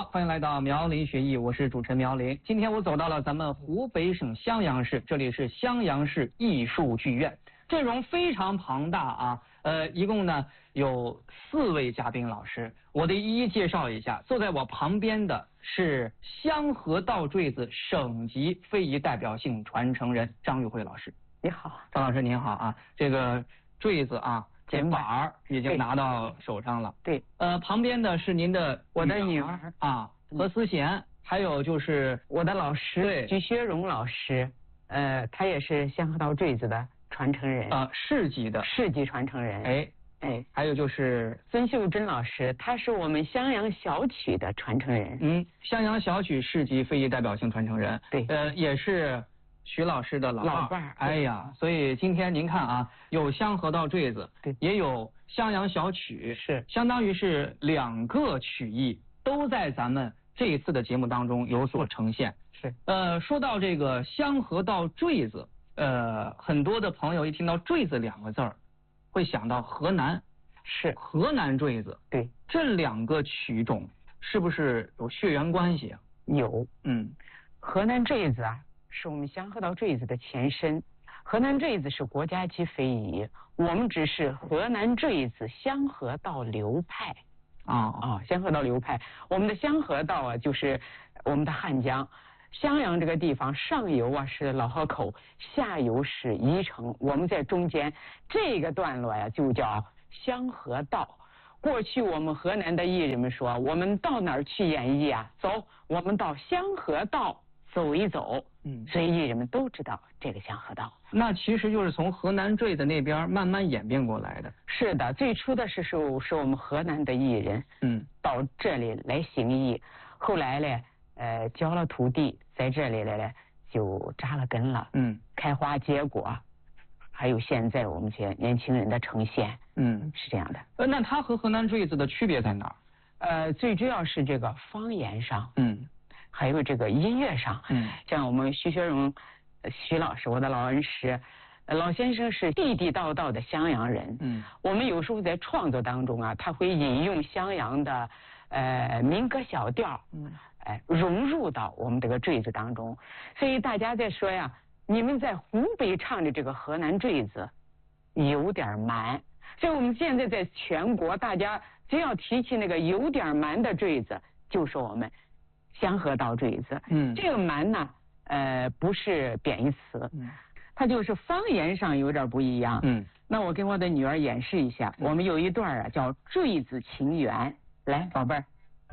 好，欢迎来到苗林学艺，我是主持人苗林。今天我走到了咱们湖北省襄阳市，这里是襄阳市艺术剧院，阵容非常庞大啊。一共呢有4位嘉宾老师，我得一一介绍一下。坐在我旁边的是香河道坠子省级非遗代表性传承人张玉慧老师。 你好， 张老师您好啊。这个坠子啊，这板儿已经拿到手上了。 对， 旁边的是您的我的女儿啊，何思贤，还有就是我的老师鞠学荣老师，他也是香河道坠子的传承人市级传承人。 哎，还有就是孙秀珍老师，他是我们襄阳小曲的传承人。 襄阳小曲市级非遗代表性传承人。 对， 也是徐老师的老伴儿。 哎呀，所以今天您看啊，有香河道坠子， 对， 也有襄阳小曲， 是相当于是2个曲艺都在咱们这一次的节目当中有所呈现。 是， 说到这个香河道坠子，很多的朋友一听到坠子2个字儿，会想到河南， 是河南坠子。 对， 这2个曲种是不是有血缘关系啊？ 有，河南坠子啊，是我们香河道坠子的前身。河南坠子是国家级非遗，我们只是河南坠子香河道流派。香河道流派，我们的香河道啊，就是我们的汉江。襄阳这个地方上游啊是老河口，下游是宜城，我们在中间这个段落呀就叫香河道。过去我们河南的艺人们说，我们到哪儿去演绎啊？走，我们到香河道走一走。所以艺人们都知道这个香河道。 那其实就是从河南坠子那边慢慢演变过来的。 是的，最初的是我们河南的艺人，到这里来行艺，后来呢，教了徒弟，在这里来就扎了根了，开花结果，还有现在我们这些年轻人的呈现，是这样的。 那它和河南坠子的区别在哪儿？ 最主要是这个方言上，还有这个音乐上，像我们徐学荣徐老师，我的老恩师，老先生是地地道道的襄阳人，我们有时候在创作当中啊，他会引用襄阳的民歌小调，融入到我们这个坠子当中。所以大家在说呀，你们在湖北唱的这个河南坠子有点蛮，所以我们现在在全国，大家只要提起那个有点蛮的坠子，就说我们香河道坠子。这个蛮呢，不是贬义词，它就是方言上有点不一样。那我跟我的女儿演示一下，我们有一段啊叫坠子情缘，来，宝贝儿。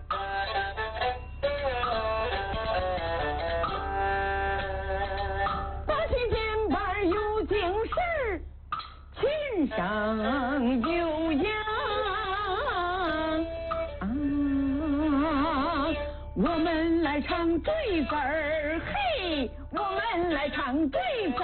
琴声悠扬我们来唱坠子儿，嘿，我们来唱坠子。